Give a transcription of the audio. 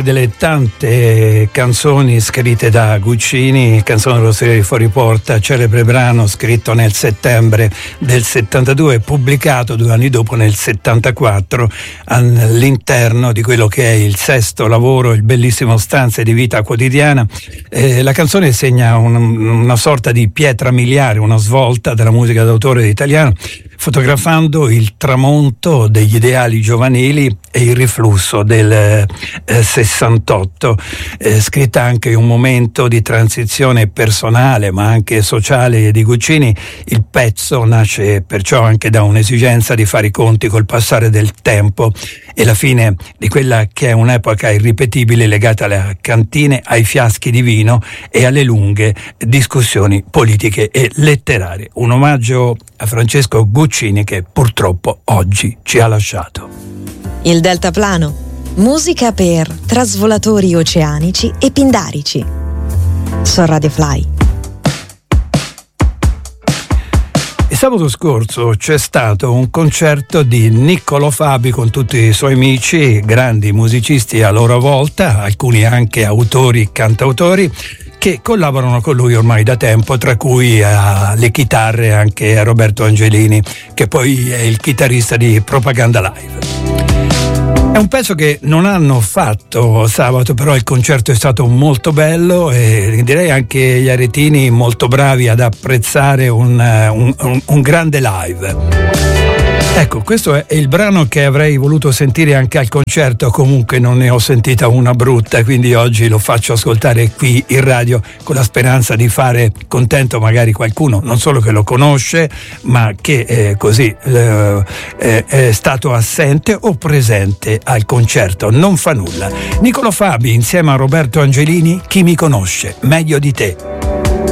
delle tante canzoni scritte da Guccini, Canzone dell'Osteria di Fuori Porta, celebre brano scritto nel settembre del 72 e pubblicato 2 anni dopo nel 74 all'interno di quello che è il sesto lavoro, il bellissimo Stanze di vita quotidiana. La canzone segna una sorta di pietra miliare, una svolta della musica d'autore italiana, fotografando il tramonto degli ideali giovanili e il riflusso del 68, scritta anche in un momento di transizione personale ma anche sociale di Guccini. Il pezzo nasce perciò anche da un'esigenza di fare i conti col passare del tempo e la fine di quella che è un'epoca irripetibile legata alle cantine, ai fiaschi di vino e alle lunghe discussioni politiche e letterarie. Un omaggio a Francesco Guccini che purtroppo oggi ci ha lasciato. Il deltaplano, musica per trasvolatori oceanici e pindarici. Su Radio Fly. Il sabato scorso c'è stato un concerto di Niccolò Fabi con tutti i suoi amici, grandi musicisti a loro volta, alcuni anche autori, cantautori, che collaborano con lui ormai da tempo, tra cui alle chitarre anche Roberto Angelini, che poi è il chitarrista di Propaganda Live. È un pezzo che non hanno fatto sabato, però il concerto è stato molto bello e direi anche gli aretini molto bravi ad apprezzare un grande live. Ecco, questo è il brano che avrei voluto sentire anche al concerto, comunque non ne ho sentita una brutta, quindi oggi lo faccio ascoltare qui in radio con la speranza di fare contento magari qualcuno, non solo che lo conosce, ma che così è stato assente o presente al concerto. Non fa nulla. Niccolò Fabi insieme a Roberto Angelini, Chi mi conosce meglio di te.